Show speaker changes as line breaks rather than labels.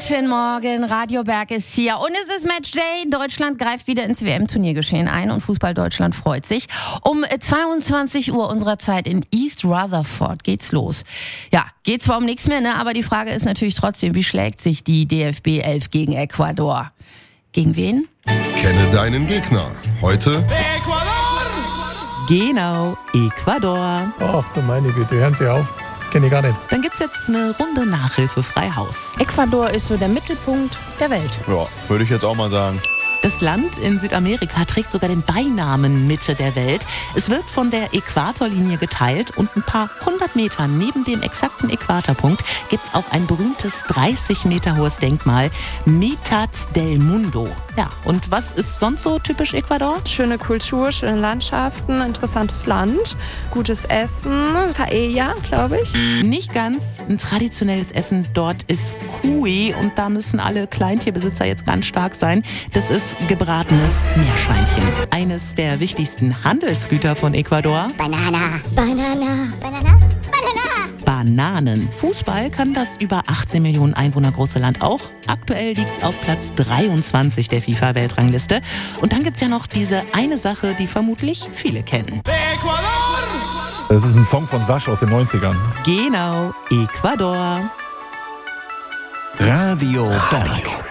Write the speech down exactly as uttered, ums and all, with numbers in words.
Guten Morgen, Radio Berg ist hier und es ist Matchday. Deutschland greift wieder ins W M-Turniergeschehen ein und Fußball Deutschland freut sich. Um zweiundzwanzig Uhr unserer Zeit in East Rutherford geht's los. Ja, geht zwar um nichts mehr, ne? Aber die Frage ist natürlich trotzdem, wie schlägt sich die D F B elf gegen Ecuador? Gegen wen?
Kenne deinen Gegner. Heute
Ecuador!
Genau, Ecuador.
Ach du meine Güte, hören Sie auf. Kenne ich gar nicht.
Dann gibt's jetzt eine Runde Nachhilfefrei Haus.
Ecuador ist so der Mittelpunkt der Welt.
Ja, würde ich jetzt auch mal sagen.
Das Land in Südamerika trägt sogar den Beinamen Mitte der Welt. Es wird von der Äquatorlinie geteilt und ein paar hundert Meter neben dem exakten Äquatorpunkt gibt's auch ein berühmtes dreißig Meter hohes Denkmal, Mitad del Mundo. Ja, und was ist sonst so typisch Ecuador?
Schöne Kultur, schöne Landschaften, interessantes Land, gutes Essen, Paella, glaube ich.
Nicht ganz. Ein traditionelles Essen dort ist Cuy und da müssen alle Kleintierbesitzer jetzt ganz stark sein. Das ist gebratenes Meerschweinchen. Eines der wichtigsten Handelsgüter von Ecuador.
Banana, Banana, Banana, Banana.
Bananen. Fußball kann das über achtzehn Millionen Einwohner große Land auch. Aktuell liegt es auf Platz dreiundzwanzig der FIFA-Weltrangliste. Und dann gibt es ja noch diese eine Sache, die vermutlich viele kennen.
Ecuador!
Das ist ein Song von Sasch aus den neunzigern.
Genau, Ecuador.
Radio Berg.